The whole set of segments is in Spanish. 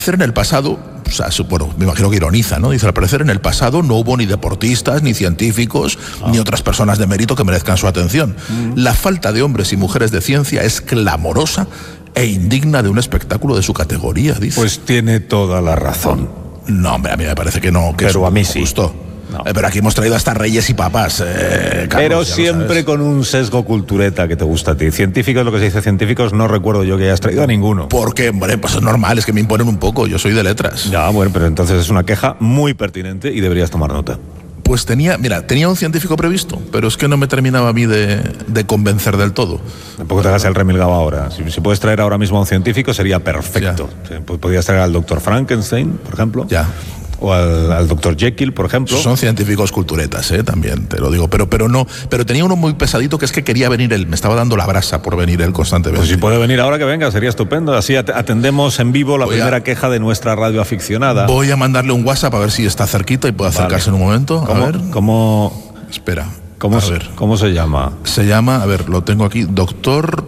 En el pasado, o sea, bueno, me imagino que ironiza, ¿no? Dice, al parecer en el pasado no hubo ni deportistas, ni científicos, ni otras personas de mérito que merezcan su atención. La falta de hombres y mujeres de ciencia es clamorosa e indigna de un espectáculo de su categoría, dice. Pues tiene toda la razón. No, hombre, a mí me parece que no, que pero es a mí sí. Justo. No. Pero aquí hemos traído hasta reyes y papas, Carlos, pero siempre con un sesgo cultureta que te gusta a ti. Científicos, lo que se dice científicos, no recuerdo yo que hayas traído a ninguno. Porque, hombre, pues es normal, es que me imponen un poco, yo soy de letras. Ya, bueno, pero entonces es una queja muy pertinente y deberías tomar nota. Pues tenía un científico previsto, pero es que no me terminaba a mí de convencer del todo. Tampoco te hagas el remilgado ahora. Si puedes traer ahora mismo a un científico sería perfecto. Sí, podrías traer al doctor Frankenstein, por ejemplo. Ya. O al doctor Jekyll, por ejemplo. Son científicos culturetas, también, te lo digo. Pero tenía uno muy pesadito que es que quería venir él. Me estaba dando la brasa por venir él constantemente. Pues si puede venir ahora que venga, sería estupendo. Así atendemos en vivo la primera queja de nuestra radio aficionada. Voy a mandarle un WhatsApp a ver si está cerquita y puede acercarse en un momento. ¿Cómo? Espera. ¿Cómo se llama? Se llama, a ver, lo tengo aquí, Doctor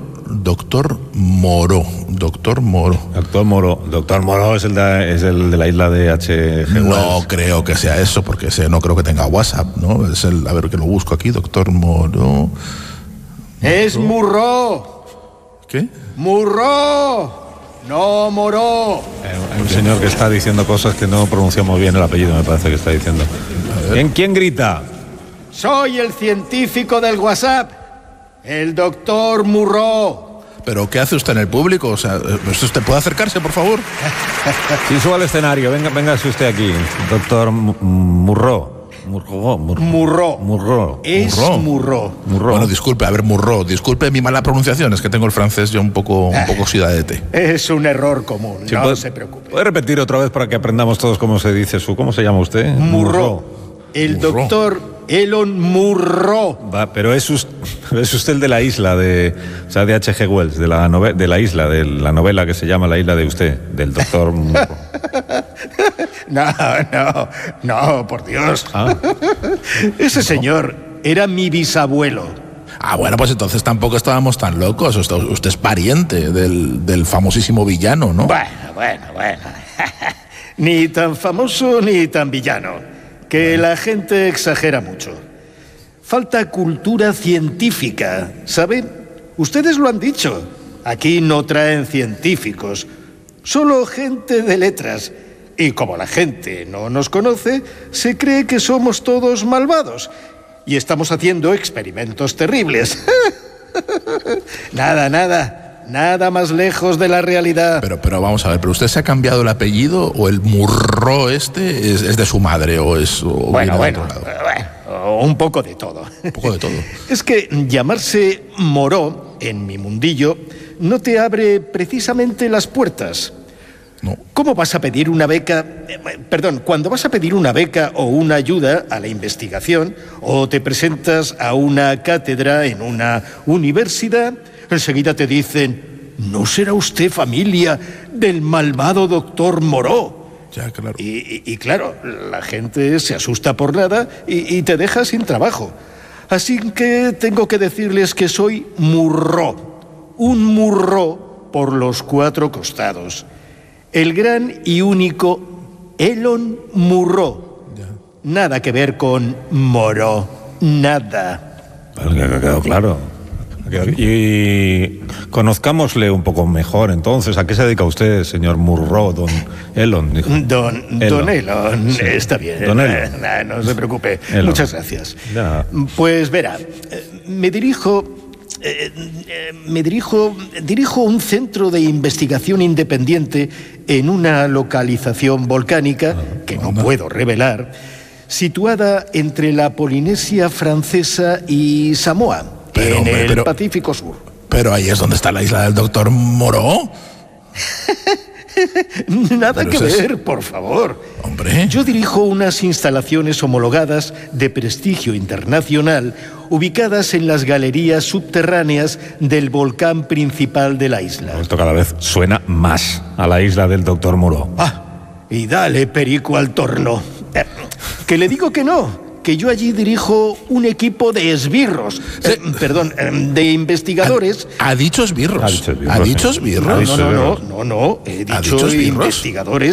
Moró. Doctor Moró. Doctor Moró es el de la isla de H.G. Wells. No creo que sea eso, porque no creo que tenga WhatsApp, ¿no? Es a ver que lo busco aquí, Doctor Moró. Es Murró. ¿Qué? Murró. No Moró. Hay un señor que está diciendo cosas que no pronunciamos bien el apellido, me parece que está diciendo. ¿Quién grita? Soy el científico del WhatsApp, el doctor Murró. ¿Pero qué hace usted en el público? O sea, ¿usted puede acercarse, por favor? Sí, suba al escenario, venga usted aquí, doctor Murró. Murró. Es Murró. Bueno, disculpe, Murró. Disculpe mi mala pronunciación, es que tengo el francés ya un poco oxidadete. Es un error común, sí, no se preocupe. ¿Puede repetir otra vez para que aprendamos todos cómo se dice ¿Cómo se llama usted? Murró. El doctor Elon Murró. Pero es usted el de la isla de H.G. Wells, de la novela que se llama La isla de usted, del doctor Murró. No, por Dios. Ese señor era mi bisabuelo. Bueno, pues entonces tampoco estábamos tan locos. Usted es pariente del famosísimo villano, ¿no? Bueno. Ni tan famoso ni tan villano. Que la gente exagera mucho. Falta cultura científica, ¿sabe? Ustedes lo han dicho. Aquí no traen científicos, solo gente de letras. Y como la gente no nos conoce, se cree que somos todos malvados. Y estamos haciendo experimentos terribles. Nada más lejos de la realidad. Pero vamos a ver, ¿pero usted se ha cambiado el apellido o el Murró es de su madre o es... Bueno, un poco de todo. Un poco de todo. Es que llamarse Moró, en mi mundillo, no te abre precisamente las puertas. No. ¿Cómo vas a pedir una beca? Cuando vas a pedir una beca o una ayuda a la investigación o te presentas a una cátedra en una universidad, enseguida te dicen, ¿no será usted familia del malvado doctor Moró? Ya, claro. Y claro, la gente se asusta por nada y te deja sin trabajo. Así que tengo que decirles que soy Murró. Un Murró por los 4 costados. El gran y único Elon Murró. Ya. Nada que ver con Moró. Nada. Bueno, que ha quedado claro. Y conozcámosle un poco mejor, entonces. ¿A qué se dedica usted, señor Murró, don Elon? Dijo. Don Elon, sí. Está bien. Don Elon. No se preocupe. Elon. Muchas gracias. Ya. Pues verá, dirijo un centro de investigación independiente en una localización volcánica que no puedo revelar, situada entre la Polinesia Francesa y Samoa, en el Pacífico Sur. Pero ahí es donde está la isla del doctor Moró. Nada que ver, por favor. Hombre. Yo dirijo unas instalaciones homologadas de prestigio internacional ubicadas en las galerías subterráneas del volcán principal de la isla. Esto cada vez suena más a la isla del doctor Moró. Y dale perico al torno. Que le digo que no, que yo allí dirijo un equipo de esbirros. De investigadores. Ha dicho esbirros. Ha dicho esbirros, ¿Ha dicho sí. esbirros? No. He dicho dicho esbirros? investigadores